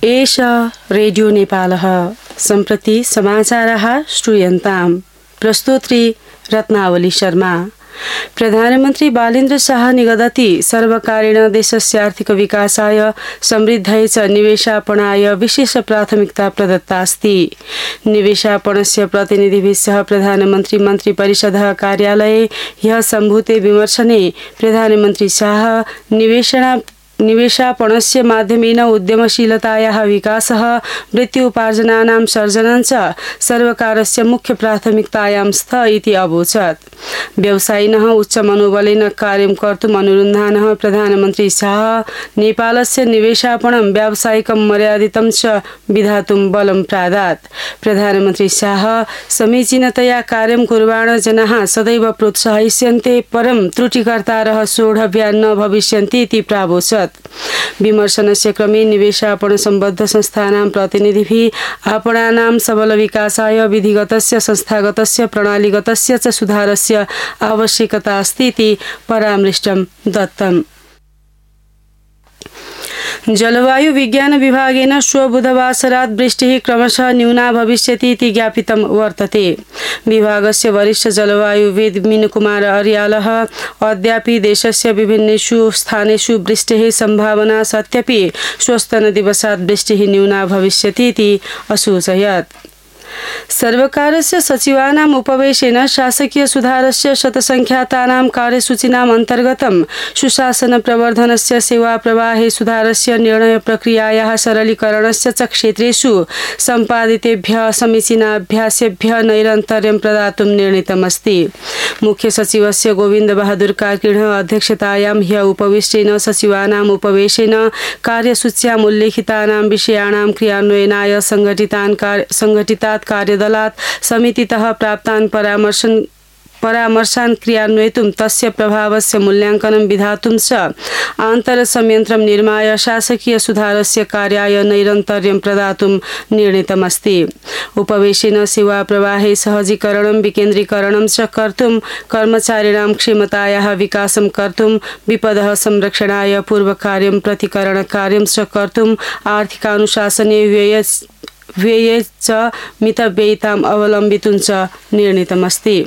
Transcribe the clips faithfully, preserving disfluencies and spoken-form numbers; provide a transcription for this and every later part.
एष रेडियो नेपालः सम्प्रति समाचारः श्रूयन्ताम्। प्रस्तोत्री रत्नावली शर्मा। प्रधानमन्त्री बालेन्द्र शाह निगदति सर्वकारेण देशस्य आर्थिक विकासाय समृद्धये च निवेशापणाय विशेष प्राथमिकता प्रदत्ता अस्ति। निवेशापणस्य प्रतिनिधिभिः सह प्रधानमन्त्री मन्त्रिपरिषदः कार्यालये ह्यः सम्भूते विमर्शने प्रधानमन्त्री शाह निवेशना निवेशापणस्य माध्यमेन उद्यमशीलतायाः विकासः वृत्त्युपार्जनानां सर्जनं च सर्वकारस्य मुख्य प्राथमिकतायां स्त इति अवोचत्। व्यवसायिनः उच्च मनोबलेन कार्यं कर्तुम् अनुरुन्धानः प्रधानमन्त्री शाह नेपालस्य निवेशापणं व्यावसायिकं मर्यादितं च विधातुं बलं प्रादात्। प्रधानमन्त्री शाह समीचीनतया कार्यं कुर्वाण जनाः सदैव प्रोत्साहिष्यन्ते परं त्रुटिकर्तारः सोढव्या न भविष्यन्ति इति प्रावोचत्। विमर्शनस्य क्रमे निवेशापण सम्बद्ध संस्थानां प्रतिनिधिभिः आपणानां सबल विकासाय विधिगतस्य संस्थागतस्य प्रणालीगतस्य च सुधारस्य आवश्यकता अस्ति इति परामृष्टं दत्तम्। जलवायु विज्ञान विभागेन श्व बुधवासरात् वृष्टिः क्रमशः न्यूना भविष्यति इति ज्ञापितं वर्तते। विभागस्य वरिष्ठ जलवायुविद् मीनकुमार अर्यालः अद्यापि देशस्य विभिन्नेषु स्थानेषु वृष्टेः सम्भावना सत्यपि श्वस्तनदिवसात् वृष्टिः न्यूना भविष्यति इति असूचयत्। सर्वकारस्य सचिवानाम् उपवेशेन शासकीय सुधारस्य शतसंख्यातानां कार्यसूचीनाम् अन्तर्गतं सुशासन प्रवर्धनस्य सेवा प्रवाहे सुधारस्य निर्णय प्रक्रियायाः सरलीकरणस्य च क्षेत्रेषु सम्पादितेभ्यः समीचीनाभ्यासेभ्यः नैरन्तर्यं प्रदातुं निर्णीतमस्ति। मुख्य सचिवस्य गोविन्द बहादुर कार्कीणः अध्यक्षतायां ह्यः उपविष्टेन सचिवानाम् उपवेशेन कार्यसूच्याम् उल्लेखितानां विषयाणां क्रियान्वयनाय संघटितान् संघटितात् कार्यदलात् समितितः प्राप्तान् परामर्शन परामर्शान् क्रियान्वयितुं तस्य प्रभावस्य मूल्यांकनं विधातुं च आन्तरसंयन्त्रं निर्माय शासकीय सुधारस्य कार्याय नैरन्तर्यं प्रदातुं निर्णीतमस्ति। उपवेशेन सेवा प्रवाहे सहजीकरणं विकेन्द्रीकरणं च कर्तुं कर्मचारिणां क्षमतायाः विकासं कर्तुं विपदः संरक्षणाय पूर्वकार्यं प्रतिकरणकार्यं च कर्तुं आर्थिकानुशासने व्यय व्यये च मितव्ययिताम् अवलम्बितुं च निर्णीतमस्ति।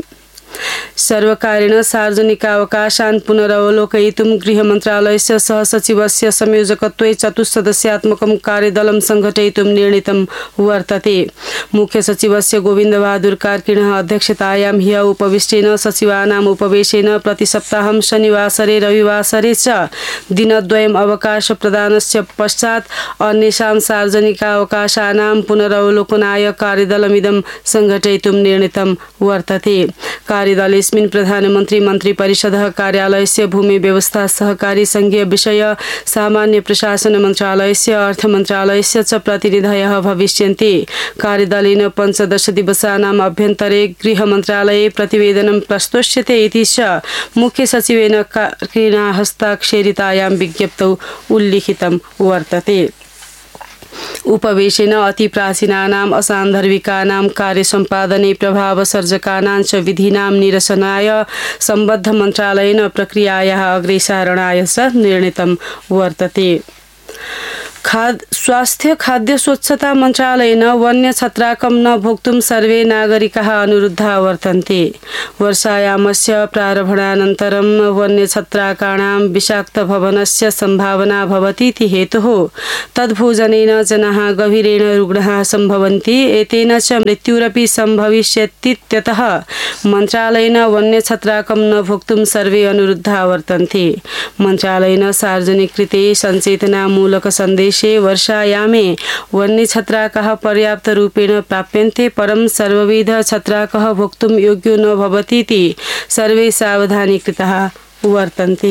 सर्वकारेण सार्वजनिकावकाशान् पुनरवलोकयितुं गृहमन्त्रालयस्य सहसचिवस्य संयोजकत्वे चतुस्सदस्यात्मकं कार्यदलं संघटयितुं निर्णीतं वर्तते। मुख्य सचिवस्य गोविन्द बहादुर कार्कीणः अध्यक्षतायां ह्यः उपविष्टेन सचिवानाम् उपवेशेन प्रतिसप्ताहं शनिवासरे रविवासरे च दिनद्वयम् अवकाश प्रदानस्य पश्चात् अन्येषां सार्वजनिकावकाशानां पुनरवलोकनाय कार्यदलमिदं संघटयितुं निर्णीतं वर्तते। कार्यदलेऽस्मिन् प्रधानमन्त्री मन्त्रिपरिषदः कार्यालयस्य भूमि व्यवस्था सहकारी संघीय विषय सामान्य प्रशासन मन्त्रालयस्य अर्थमन्त्रालयस्य च प्रतिनिधयः भविष्यन्ति। कार्यदलेन पञ्चदश दिवसानाम् अभ्यन्तरे गृहमन्त्रालये प्रतिवेदनं प्रस्तोष्यते इति च मुख्य सचिवेन कार्कीणा हस्ताक्षरितायां विज्ञप्तौ उल्लिखितं वर्तते। उपवेशेन अतिप्राचीनानाम् असान्धर्विकानां कार्यसम्पादने प्रभावसर्जकानां च विधीनां निरसनाय सम्बद्ध मन्त्रालयेन प्रक्रियायाः अग्रेसारणाय च निर्णीतं वर्तते। खाद्य स्वास्थ्य खाद्य स्वच्छता मन्त्रालयेन वन्य छत्राकं न भोक्तुं सर्वे नागरिकाः अनुरुद्धाः वर्तन्ते। वर्षायामस्य प्रारम्भानन्तरं वन्य छत्राकाणां विषाक्तभवनस्य सम्भावना भवति इति हेतुः तद्भोजनेन जनाः गभीरेण रुग्णाः सम्भवन्ति। एतेन च मृत्युरपि सम्भविष्यतीत्यतः मन्त्रालयेन वन्य छत्राकं न भोक्तुं सर्वे अनुरुद्धाः वर्तन्ते। मन्त्रालयेन सार्वजनिकृते सञ्चेतनामूलक सन्देश वर्षायामे वन्य छत्राकः पर्याप्त रूपेण प्राप्यन्ते परं सर्वविध छत्राकः भोक्तुं योग्यो न भवति इति सर्वे सावधानीकृताः वर्तन्ते।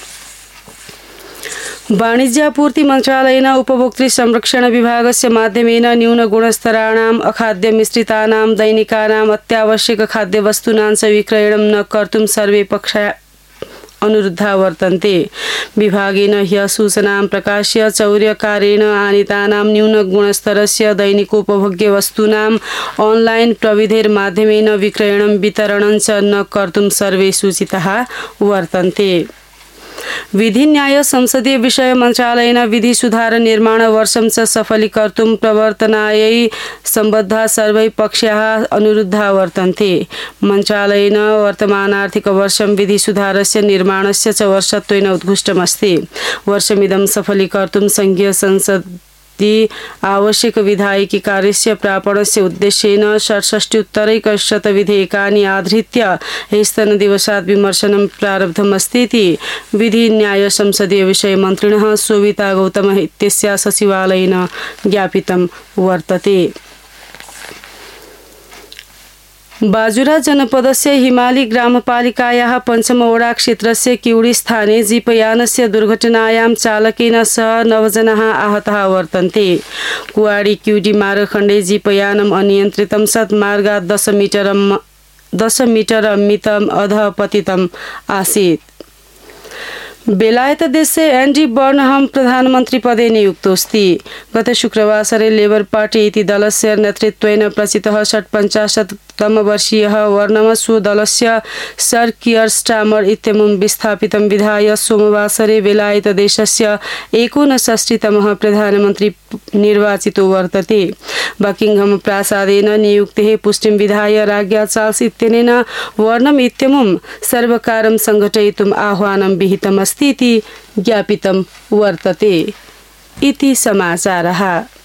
वाणिज्यापूर्ति मन्त्रालयेन उपभोक्तृ संरक्षण विभागस्य माध्यमेन न्यून गुणस्तराणाम् अखाद्य मिश्रितानां दैनिकानाम् अत्यावश्यक खाद्यवस्तूनां च विक्रयणं न कर्तुं सर्वे पक्षाः अनुरुद्धा वर्तन्ते। विभागेन ह्यः सूचनां प्रकाश्य चौर्यकारेण आनीतानां न्यूनगुणस्तरस्य दैनिकोपभोग्यवस्तूनाम् ऑनलाइन प्रविधेर्माध्यमेन विक्रयणं वितरणं च न कर्तुं सर्वे सूचिताः वर्तन्ते। विधि न्याय संसदीय विषय मन्त्रालयेन विधि सुधार निर्माण वर्षं च सफलीकर्तुं प्रवर्तनायै सम्बद्धाः सर्वे पक्षाः अनुरुद्धाः वर्तन्ते। मन्त्रालयेन वर्तमानार्थिक वर्षं विधि सुधारस्य निर्माणस्य च वर्षत्वेन उद्घुष्टमस्ति। वर्षमिदं सफलीकर्तुं संघीय संसद आवश्यक विधायिकी कार्यस्य प्रापणस्य उद्देश्येन षट्षष्ट्युत्तरैकशत विधेयकानि आधृत्य ह्यस्तनदिवसात् विमर्शनं प्रारब्धमस्ति इति विधि न्याय संसदीय विषय मन्त्रिणः शोभिता गौतमः इत्यस्याः सचिवालयेन ज्ञापितं वर्तते। बाजुरा जनपदस्य हिमाली ग्रामपालिकायाः पञ्चमवडा क्षेत्रस्य किउडी स्थाने जीपयानस्य दुर्घटनायां चालकेन सह नवजनाः आहताः वर्तन्ते। कुवाडी किउडी मार्गखण्डे जीपयानम् अनियन्त्रितं सत् मार्गात् दश मीटर दश मीटर मितम् अधः पतितम् आसीत्। बेलायत देशे एन्डी बर्नहम प्रधानमन्त्री पदे नियुक्तोऽस्ति। गत शुक्रवासरे लेबर पार्टी इति दलस्य नेतृत्वेन प्रचितः षट्पञ्चाशत्तमवर्षीयः वर्णम स्वदलस्य सर कियर स्टामर इत्यमुं विस्थापितं विधाय सोमवासरे बेलायत देशस्य एकोनषष्टितमः प्रधानमन्त्री निर्वाचितो वर्तते। बकिंघम प्रासादेन नियुक्तेः पुष्टिं विधाय राज्ञा चार्ल्स इत्यनेन वर्णम इत्यमुं सर्वकारं सङ्घटयितुम् आह्वानं विहितमस्ति इति ज्ञापितं वर्तते। इति समाचारः।